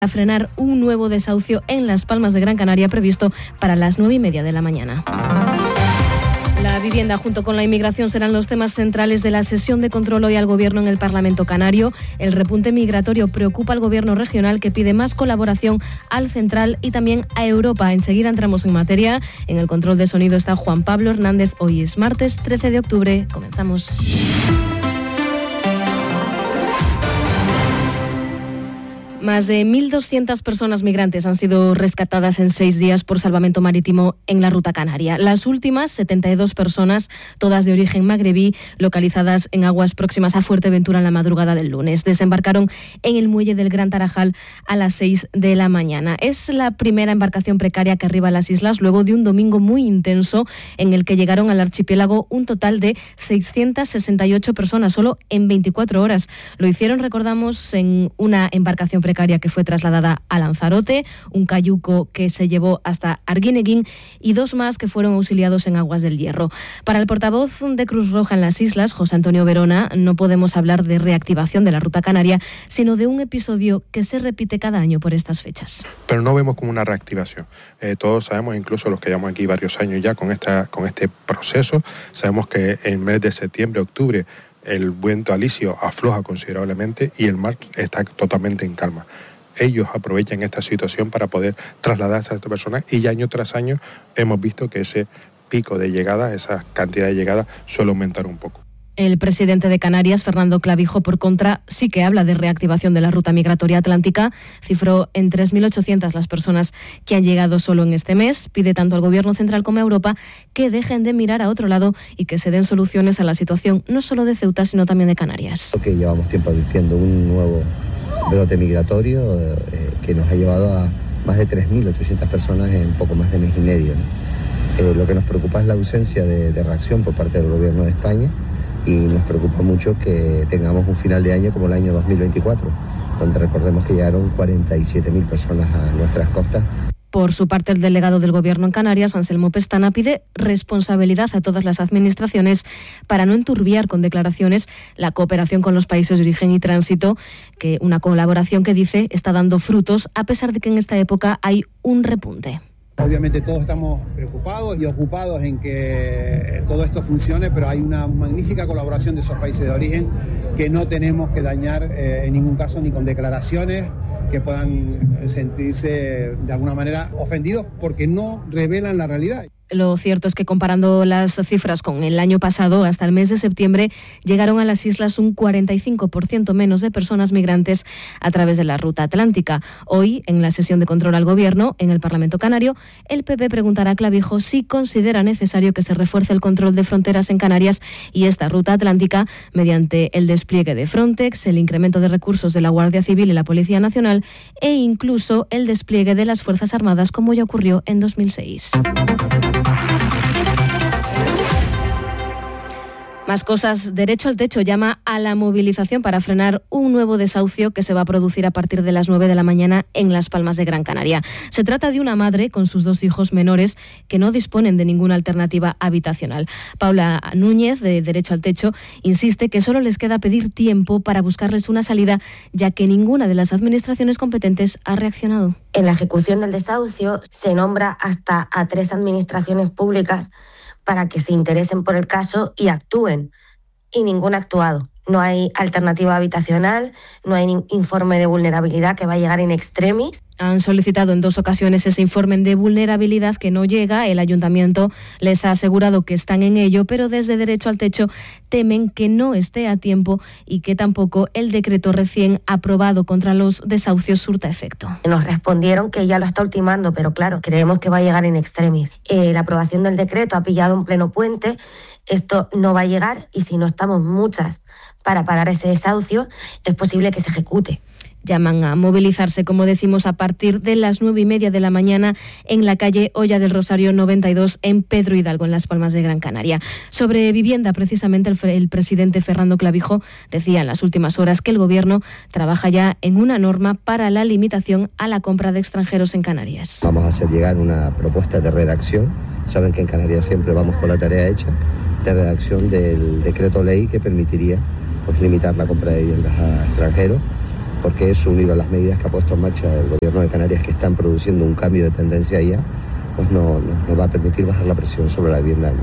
a frenar un nuevo desahucio en Las Palmas de Gran Canaria previsto para las 9:30 de la mañana. La vivienda junto con la inmigración serán los temas centrales de la sesión de control hoy al Gobierno en el Parlamento canario. El repunte migratorio preocupa al Gobierno regional, que pide más colaboración al central y también a Europa. Enseguida entramos en materia. En el control de sonido está Juan Pablo Hernández. Hoy es martes 13 de octubre. Comenzamos. Más de 1.200 personas migrantes han sido rescatadas en 6 días por salvamento marítimo en la ruta canaria. Las últimas, 72 personas, todas de origen magrebí, localizadas en aguas próximas a Fuerteventura en la madrugada del lunes. Desembarcaron en el muelle del Gran Tarajal a las 6 de la mañana. Es la primera embarcación precaria que arriba a las islas luego de un domingo muy intenso en el que llegaron al archipiélago un total de 668 personas, solo en 24 horas. Lo hicieron, recordamos, en una embarcación precaria que fue trasladada a Lanzarote, un cayuco que se llevó hasta Arguineguín y 2 más que fueron auxiliados en Aguas del Hierro. Para el portavoz de Cruz Roja en las islas, José Antonio Verona, no podemos hablar de reactivación de la ruta canaria, sino de un episodio que se repite cada año por estas fechas. Pero no vemos como una reactivación. Todos sabemos, incluso los que llevamos aquí varios años ya con este proceso, sabemos que en el mes de septiembre, octubre, el viento alisio afloja considerablemente y el mar está totalmente en calma. Ellos aprovechan esta situación para poder trasladar a estas personas y ya año tras año hemos visto que ese pico de llegada, esa cantidad de llegada suele aumentar un poco. El presidente de Canarias, Fernando Clavijo, por contra, sí que habla de reactivación de la ruta migratoria atlántica. Cifró en 3.800 las personas que han llegado solo en este mes. Pide tanto al Gobierno central como a Europa que dejen de mirar a otro lado y que se den soluciones a la situación no solo de Ceuta, sino también de Canarias. Que llevamos tiempo advirtiendo un nuevo brote migratorio que nos ha llevado a más de 3.800 personas en poco más de mes y medio. Lo que nos preocupa es la ausencia de reacción por parte del Gobierno de España. Y nos preocupa mucho que tengamos un final de año como el año 2024, donde recordemos que llegaron 47.000 personas a nuestras costas. Por su parte, el delegado del Gobierno en Canarias, Anselmo Pestana, pide responsabilidad a todas las administraciones para no enturbiar con declaraciones la cooperación con los países de origen y tránsito, que una colaboración que dice está dando frutos a pesar de que en esta época hay un repunte. Obviamente todos estamos preocupados y ocupados en que todo esto funcione, pero hay una magnífica colaboración de esos países de origen que no tenemos que dañar en ningún caso ni con declaraciones que puedan sentirse de alguna manera ofendidos porque no revelan la realidad. Lo cierto es que comparando las cifras con el año pasado, hasta el mes de septiembre llegaron a las islas un 45% menos de personas migrantes a través de la ruta atlántica. Hoy, en la sesión de control al Gobierno, en el Parlamento canario, el PP preguntará a Clavijo si considera necesario que se refuerce el control de fronteras en Canarias y esta ruta atlántica mediante el despliegue de Frontex, el incremento de recursos de la Guardia Civil y la Policía Nacional e incluso el despliegue de las Fuerzas Armadas, como ya ocurrió en 2006. Más cosas. Derecho al Techo llama a la movilización para frenar un nuevo desahucio que se va a producir a partir de las 9 de la mañana en Las Palmas de Gran Canaria. Se trata de una madre con sus 2 hijos menores que no disponen de ninguna alternativa habitacional. Paula Núñez, de Derecho al Techo, insiste que solo les queda pedir tiempo para buscarles una salida, ya que ninguna de las administraciones competentes ha reaccionado. En la ejecución del desahucio se nombra hasta a 3 administraciones públicas para que se interesen por el caso y actúen, y ninguna ha actuado. No hay alternativa habitacional, no hay informe de vulnerabilidad que va a llegar in extremis. Han solicitado en 2 ocasiones ese informe de vulnerabilidad que no llega. El ayuntamiento les ha asegurado que están en ello, pero desde Derecho al Techo temen que no esté a tiempo y que tampoco el decreto recién aprobado contra los desahucios surta efecto. Nos respondieron que ya lo está ultimando, pero claro, creemos que va a llegar in extremis. La aprobación del decreto ha pillado un pleno puente. Esto no va a llegar y si no estamos muchas para parar ese desahucio, es posible que se ejecute. Llaman a movilizarse, como decimos, a partir de las 9:30 de la mañana en la calle Olla del Rosario 92 en Pedro Hidalgo, en Las Palmas de Gran Canaria. Sobre vivienda, precisamente, el presidente Fernando Clavijo decía en las últimas horas que el Gobierno trabaja ya en una norma para la limitación a la compra de extranjeros en Canarias. Vamos a hacer llegar una propuesta de redacción. Saben que en Canarias siempre vamos con la tarea hecha de redacción del decreto ley que permitiría limitar la compra de viviendas a extranjeros. porque eso, unido a las medidas que ha puesto en marcha el gobierno de Canarias, que están produciendo un cambio de tendencia ya, pues nos va a permitir bajar la presión sobre la vivienda.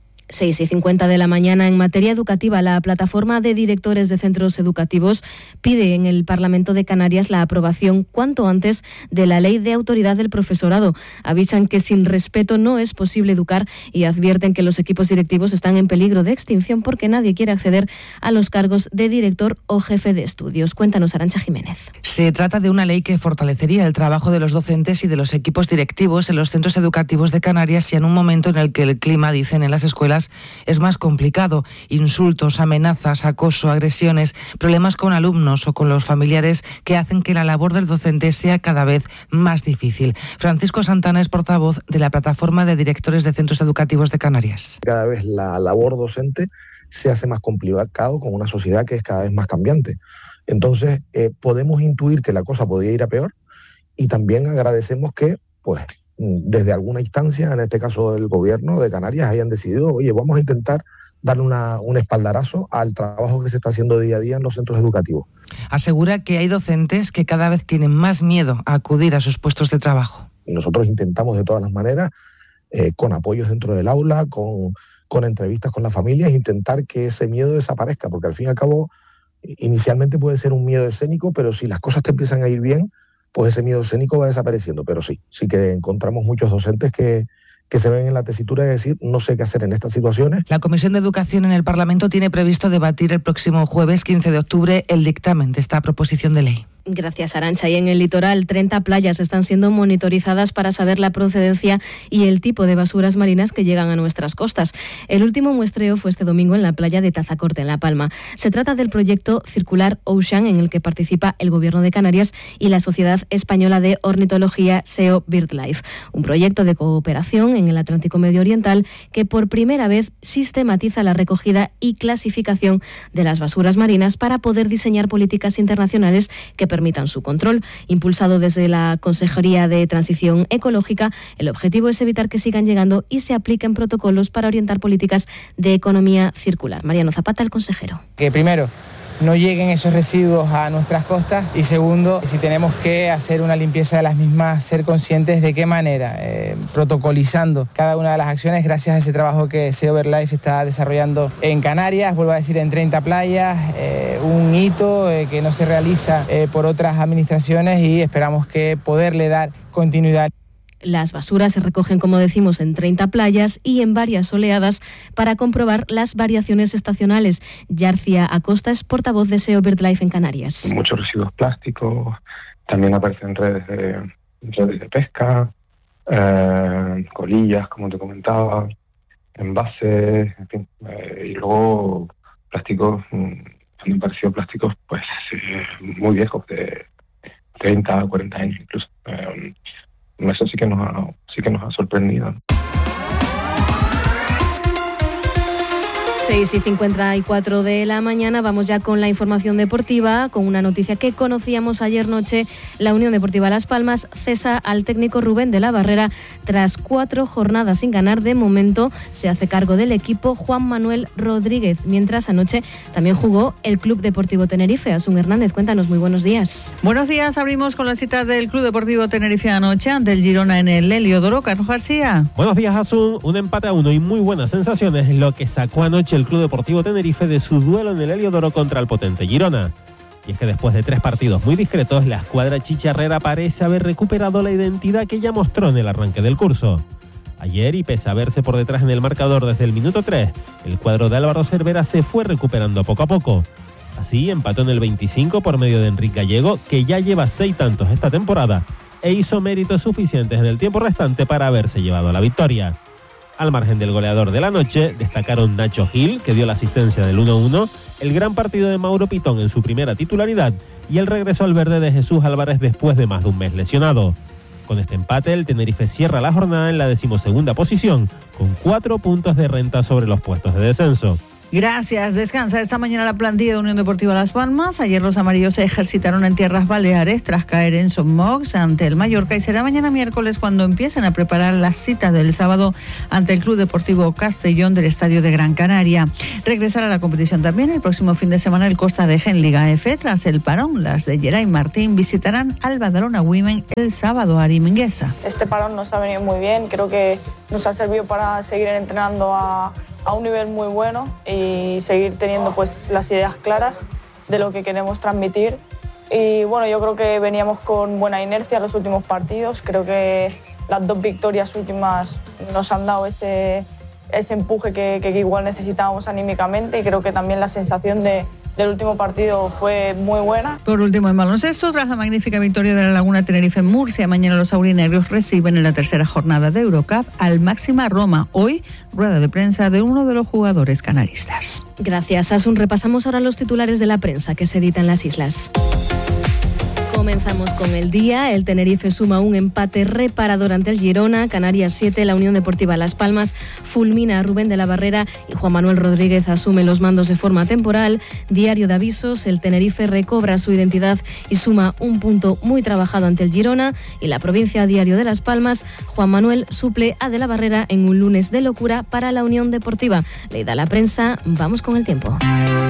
6:50 de la mañana. En materia educativa, la plataforma de directores de centros educativos pide en el Parlamento de Canarias la aprobación cuanto antes de la ley de autoridad del profesorado. Avisan que sin respeto no es posible educar y advierten que los equipos directivos están en peligro de extinción porque nadie quiere acceder a los cargos de director o jefe de estudios. Cuéntanos, Arantxa Jiménez. Se trata de una ley que fortalecería el trabajo de los docentes y de los equipos directivos en los centros educativos de Canarias y en un momento en el que el clima, dicen en las escuelas, es más complicado. Insultos, amenazas, acoso, agresiones, problemas con alumnos o con los familiares que hacen que la labor del docente sea cada vez más difícil. Francisco Santana es portavoz de la plataforma de directores de centros educativos de Canarias. Cada vez la labor docente se hace más complicado con una sociedad que es cada vez más cambiante. Entonces, podemos intuir que la cosa podría ir a peor y también agradecemos que, pues, desde alguna instancia, en este caso del gobierno de Canarias, hayan decidido, oye, vamos a intentar darle un espaldarazo al trabajo que se está haciendo día a día en los centros educativos. Asegura que hay docentes que cada vez tienen más miedo a acudir a sus puestos de trabajo. Y nosotros intentamos de todas las maneras, con apoyos dentro del aula, con entrevistas con las familias, intentar que ese miedo desaparezca, porque al fin y al cabo, inicialmente puede ser un miedo escénico, pero si las cosas te empiezan a ir bien, pues ese miedo escénico va desapareciendo. Pero sí que encontramos muchos docentes que se ven en la tesitura de decir no sé qué hacer en estas situaciones. La Comisión de Educación en el Parlamento tiene previsto debatir el próximo jueves 15 de octubre el dictamen de esta proposición de ley. Gracias, Arantxa. Y en el litoral, 30 playas están siendo monitorizadas para saber la procedencia y el tipo de basuras marinas que llegan a nuestras costas. El último muestreo fue este domingo en la playa de Tazacorte, en La Palma. Se trata del proyecto Circular Ocean, en el que participa el Gobierno de Canarias y la Sociedad Española de Ornitología SEO BirdLife. Un proyecto de cooperación en el Atlántico Medio Oriental que por primera vez sistematiza la recogida y clasificación de las basuras marinas para poder diseñar políticas internacionales que permitan su control. Impulsado desde la Consejería de Transición Ecológica, el objetivo es evitar que sigan llegando y se apliquen protocolos para orientar políticas de economía circular. Mariano Zapata, el consejero. Que primero, no lleguen esos residuos a nuestras costas y segundo, si tenemos que hacer una limpieza de las mismas, ser conscientes de qué manera, protocolizando cada una de las acciones gracias a ese trabajo que SEO BirdLife está desarrollando en Canarias, vuelvo a decir, en 30 playas, un hito que no se realiza por otras administraciones y esperamos que poderle dar continuidad. Las basuras se recogen, como decimos, en 30 playas y en varias oleadas para comprobar las variaciones estacionales. Yarcia Acosta es portavoz de SEO BirdLife en Canarias. Muchos residuos plásticos, también aparecen redes de pesca, colillas, como te comentaba, envases, en fin, y luego plásticos, han aparecido plásticos pues muy viejos, de 30 a 40 años incluso. Eso sí que nos ha sorprendido. 6:54 de la mañana, vamos ya con la información deportiva, con una noticia que conocíamos ayer noche. La Unión Deportiva Las Palmas cesa al técnico Rubén de la Barrera tras 4 jornadas sin ganar. De momento se hace cargo del equipo Juan Manuel Rodríguez, mientras anoche también jugó el Club Deportivo Tenerife. Asun Hernández, cuéntanos, muy buenos días. Buenos días, abrimos con la cita del Club Deportivo Tenerife anoche ante el Girona en el Heliodoro. Carlos García. Buenos días, Asun. Un empate a 1 y muy buenas sensaciones, lo que sacó anoche el Club Deportivo Tenerife de su duelo en el Heliodoro contra el potente Girona. Y es que después de 3 partidos muy discretos, la escuadra chicharrera parece haber recuperado la identidad que ya mostró en el arranque del curso. Ayer, y pese a verse por detrás en el marcador desde el minuto 3, el cuadro de Álvaro Cervera se fue recuperando poco a poco. Así, empató en el 25 por medio de Enrique Gallego, que ya lleva 6 tantos esta temporada, e hizo méritos suficientes en el tiempo restante para haberse llevado la victoria. Al margen del goleador de la noche, destacaron Nacho Gil, que dio la asistencia del 1-1, el gran partido de Mauro Pitón en su primera titularidad y el regreso al verde de Jesús Álvarez después de más de un mes lesionado. Con este empate, el Tenerife cierra la jornada en la 12ª posición, con 4 puntos de renta sobre los puestos de descenso. Gracias. Descansa esta mañana la plantilla de Unión Deportiva Las Palmas. Ayer los amarillos se ejercitaron en tierras baleares tras caer en Son Mox ante el Mallorca y será mañana miércoles cuando empiecen a preparar la cita del sábado ante el Club Deportivo Castellón del Estadio de Gran Canaria. Regresará a la competición también el próximo fin de semana el Costa Deje en Liga F. Tras el parón, las de Geray Martín visitarán al Badalona Women el sábado a Ariminguesa. Este parón nos ha venido muy bien, creo que nos ha servido para seguir entrenando a un nivel muy bueno y seguir teniendo pues las ideas claras de lo que queremos transmitir. Y bueno, yo creo que veníamos con buena inercia en los últimos partidos. Creo que las 2 victorias últimas nos han dado ese empuje que igual necesitábamos anímicamente, y creo que también la sensación del último partido fue muy buena. Por último, en baloncesto, tras la magnífica victoria de la Laguna Tenerife en Murcia, mañana los aurinegros reciben en la tercera jornada de Eurocup al Máxima Roma. Hoy, rueda de prensa de uno de los jugadores canaristas. Gracias, Asun. Repasamos ahora los titulares de la prensa que se edita en las islas. Comenzamos con el día. El Tenerife suma un empate reparador ante el Girona. Canarias 7, la Unión Deportiva Las Palmas fulmina a Rubén de la Barrera y Juan Manuel Rodríguez asume los mandos de forma temporal. Diario de avisos, el Tenerife recobra su identidad y suma un punto muy trabajado ante el Girona. Y la provincia Diario de Las Palmas, Juan Manuel suple a de la Barrera en un lunes de locura para la Unión Deportiva. Leída la prensa, vamos con el tiempo.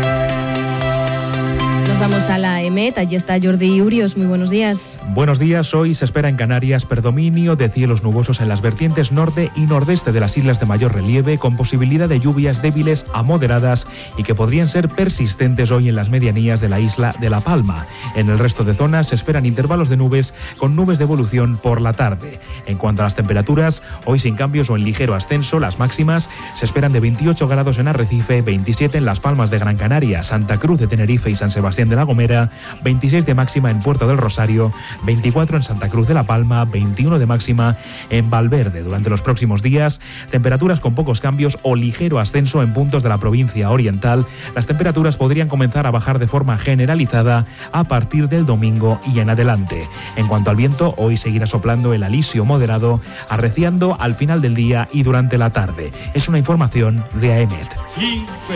Nos vamos a la EMET, allí está Jordi Urios, muy buenos días. Buenos días, hoy se espera en Canarias predominio de cielos nubosos en las vertientes norte y nordeste de las islas de mayor relieve, con posibilidad de lluvias débiles a moderadas y que podrían ser persistentes hoy en las medianías de la isla de La Palma. En el resto de zonas se esperan intervalos de nubes con nubes de evolución por la tarde. En cuanto a las temperaturas, hoy sin cambios o en ligero ascenso, las máximas se esperan de 28 grados en Arrecife, 27 en Las Palmas de Gran Canaria, Santa Cruz de Tenerife y San Sebastián de La Gomera, 26 de máxima en Puerto del Rosario, 24 en Santa Cruz de La Palma, 21 de máxima en Valverde. Durante los próximos días, temperaturas con pocos cambios o ligero ascenso en puntos de la provincia oriental. Las temperaturas podrían comenzar a bajar de forma generalizada a partir del domingo y en adelante. En cuanto al viento, hoy seguirá soplando el alisio moderado, arreciando al final del día y durante la tarde. Es una información de AEMET.